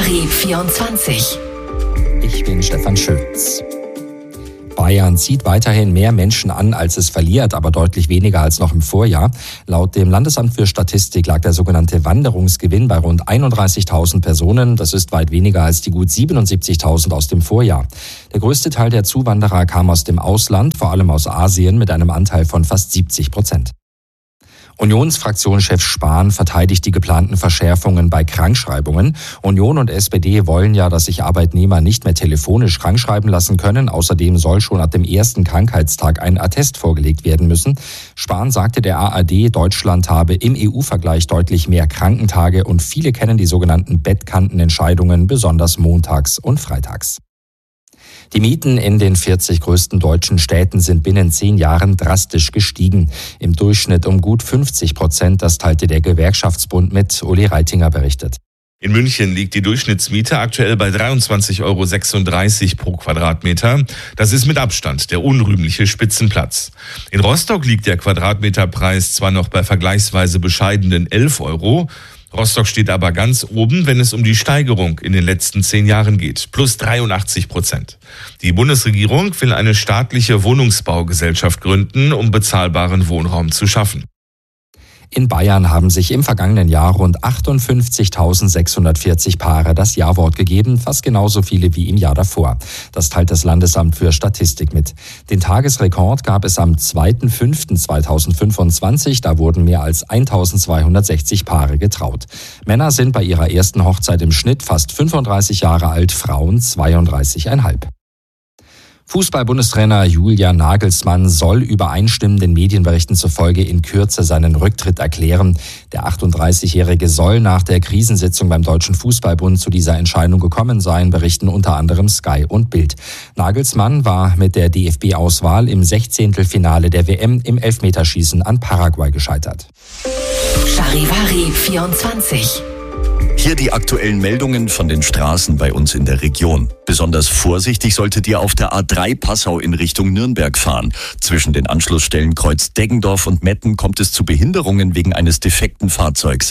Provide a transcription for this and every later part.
Charivari 24. Ich bin Stefan Schütz. Bayern zieht weiterhin mehr Menschen an, als es verliert, aber deutlich weniger als noch im Vorjahr. Laut dem Landesamt für Statistik lag der sogenannte Wanderungsgewinn bei rund 31.000 Personen. Das ist weit weniger als die gut 77.000 aus dem Vorjahr. Der größte Teil der Zuwanderer kam aus dem Ausland, vor allem aus Asien, mit einem Anteil von fast 70%. Unionsfraktionschef Spahn verteidigt die geplanten Verschärfungen bei Krankschreibungen. Union und SPD wollen ja, dass sich Arbeitnehmer nicht mehr telefonisch krankschreiben lassen können. Außerdem soll schon ab dem ersten Krankheitstag ein Attest vorgelegt werden müssen. Spahn sagte der ARD, Deutschland habe im EU-Vergleich deutlich mehr Krankentage und viele kennen die sogenannten Bettkantenentscheidungen, besonders montags und freitags. Die Mieten in den 40 größten deutschen Städten sind binnen 10 Jahren drastisch gestiegen. Im Durchschnitt um gut 50%, das teilte der Gewerkschaftsbund mit. Uli Reitinger berichtet. In München liegt die Durchschnittsmiete aktuell bei 23,36 € pro Quadratmeter. Das ist mit Abstand der unrühmliche Spitzenplatz. In Rostock liegt der Quadratmeterpreis zwar noch bei vergleichsweise bescheidenen 11 €. Rostock steht aber ganz oben, wenn es um die Steigerung in den letzten 10 Jahren geht. Plus 83%. Die Bundesregierung will eine staatliche Wohnungsbaugesellschaft gründen, um bezahlbaren Wohnraum zu schaffen. In Bayern haben sich im vergangenen Jahr rund 58.640 Paare das Ja-Wort gegeben, fast genauso viele wie im Jahr davor. Das teilt das Landesamt für Statistik mit. Den Tagesrekord gab es am 2.5.2025, da wurden mehr als 1.260 Paare getraut. Männer sind bei ihrer ersten Hochzeit im Schnitt fast 35 Jahre alt, Frauen 32,5. Fußball-Bundestrainer Julian Nagelsmann soll übereinstimmenden Medienberichten zufolge in Kürze seinen Rücktritt erklären. Der 38-Jährige soll nach der Krisensitzung beim Deutschen Fußballbund zu dieser Entscheidung gekommen sein, berichten unter anderem Sky und Bild. Nagelsmann war mit der DFB-Auswahl im 16. der WM im Elfmeterschießen an Paraguay gescheitert. Charivari 24. Hier die aktuellen Meldungen von den Straßen bei uns in der Region. Besonders vorsichtig solltet ihr auf der A3 Passau in Richtung Nürnberg fahren. Zwischen den Anschlussstellen Kreuz Deggendorf und Metten kommt es zu Behinderungen wegen eines defekten Fahrzeugs.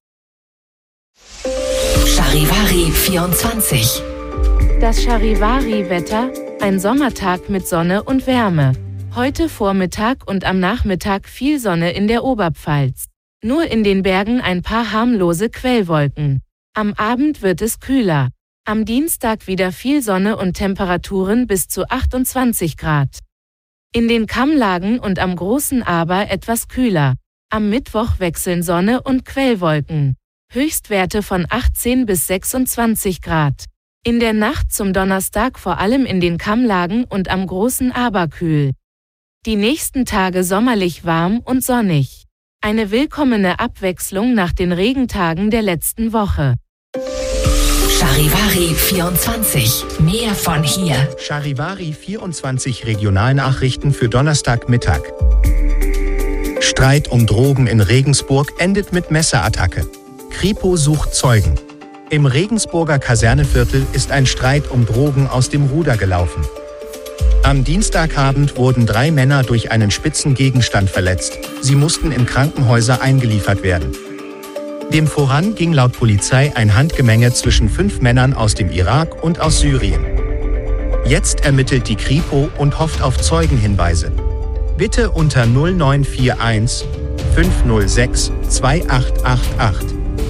Charivari 24. Das Charivari-Wetter, ein Sommertag mit Sonne und Wärme. Heute Vormittag und am Nachmittag viel Sonne in der Oberpfalz. Nur in den Bergen ein paar harmlose Quellwolken. Am Abend wird es kühler. Am Dienstag wieder viel Sonne und Temperaturen bis zu 28 Grad. In den Kammlagen und am Großen Aber etwas kühler. Am Mittwoch wechseln Sonne und Quellwolken. Höchstwerte von 18 bis 26 Grad. In der Nacht zum Donnerstag vor allem in den Kammlagen und am Großen Aber kühl. Die nächsten Tage sommerlich warm und sonnig. Eine willkommene Abwechslung nach den Regentagen der letzten Woche. Charivari 24. Mehr von hier. Charivari 24 Regionalnachrichten für Donnerstagmittag. Streit um Drogen in Regensburg endet mit Messerattacke. Kripo sucht Zeugen. Im Regensburger Kaserneviertel ist ein Streit um Drogen aus dem Ruder gelaufen. Am Dienstagabend wurden 3 Männer durch einen spitzen Gegenstand verletzt. Sie mussten in Krankenhäuser eingeliefert werden. Dem voran ging laut Polizei ein Handgemenge zwischen 5 Männern aus dem Irak und aus Syrien. Jetzt ermittelt die Kripo und hofft auf Zeugenhinweise. Bitte unter 0941 506 2888.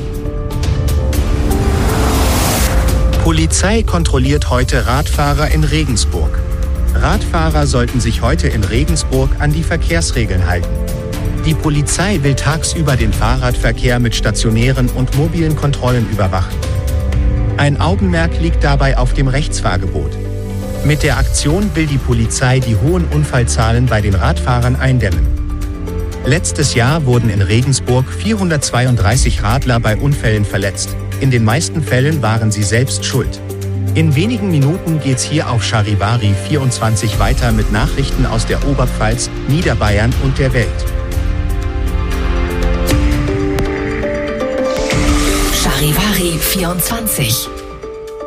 Polizei kontrolliert heute Radfahrer in Regensburg. Radfahrer sollten sich heute in Regensburg an die Verkehrsregeln halten. Die Polizei will tagsüber den Fahrradverkehr mit stationären und mobilen Kontrollen überwachen. Ein Augenmerk liegt dabei auf dem Rechtsfahrgebot. Mit der Aktion will die Polizei die hohen Unfallzahlen bei den Radfahrern eindämmen. Letztes Jahr wurden in Regensburg 432 Radler bei Unfällen verletzt. In den meisten Fällen waren sie selbst schuld. In wenigen Minuten geht's hier auf Charivari 24 weiter mit Nachrichten aus der Oberpfalz, Niederbayern und der Welt. Charivari 24.